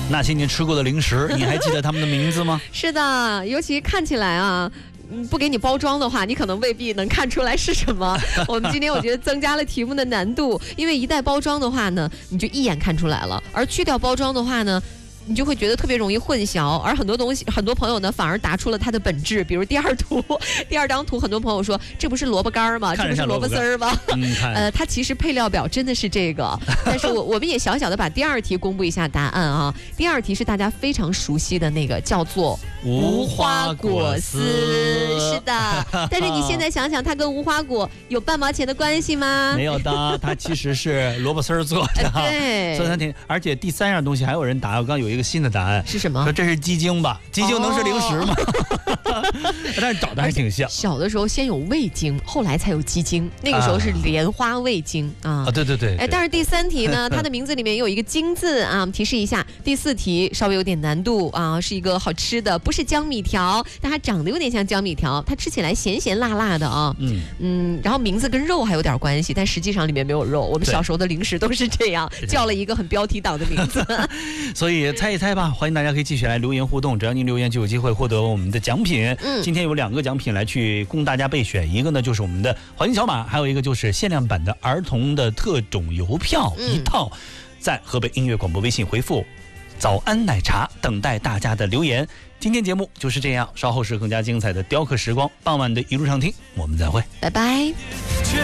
那些年吃过的零食，你还记得他们的名字吗？ 是的，尤其看起来啊。不给你包装的话，你可能未必能看出来是什么。我们今天我觉得增加了题目的难度，因为一带包装的话呢，你就一眼看出来了；而去掉包装的话呢，你就会觉得特别容易混淆，而很多东西，很多朋友呢反而答出了它的本质。比如第二张图，很多朋友说这不是萝卜干吗？这不是萝卜丝儿吗？它其实配料表真的是这个，但是我们也小小的把第二题公布一下答案啊。第二题是大家非常熟悉的那个，叫做无花果丝。是的，但是你现在想想，它跟无花果有半毛钱的关系吗？ 没有的，它其实是萝卜丝儿做的。 对， 所以它挺，而且第三样东西还有人答，我刚有一个新的答案是什么？ 说这是鸡精吧？鸡精能是零食吗？但是长得还挺像。 小的时候先有味精，后来才有鸡精，那个时候是莲花味精啊。 对对对。 但是第三题呢，它的名字里面有一个精字啊，我们提示一下。第四题稍微有点难度啊，是一个好吃的，不是江米条，但它长得有点像江米条，它吃起来咸咸辣辣的啊。然后名字跟肉还有点关系，但实际上里面没有肉。我们小时候的零食都是这样，叫了一个很标题党的名字。 所以猜一猜吧，欢迎大家可以继续来留言互动，只要您留言就有机会获得我们的奖品。今天有2个奖品来去供大家备选，一个呢就是我们的黄金小马，还有一个就是限量版的儿童的特种邮票1套。在河北音乐广播微信回复早安奶茶，等待大家的留言。今天节目就是这样，稍后是更加精彩的雕刻时光，傍晚的一路上听，我们再会， 拜拜。